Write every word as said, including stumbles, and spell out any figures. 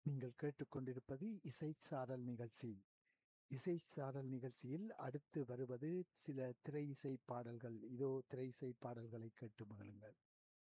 நீங்கள் கேட்டுக்கொண்டிருப்பது இசை சாரல் நிகழ்ச்சி. இசை சாரல் நிகழ்ச்சியில் அடுத்து வருவது சில திரை இசை பாடல்கள். இதோ திரை இசை பாடல்களை கேட்டு மகிழுங்கள்.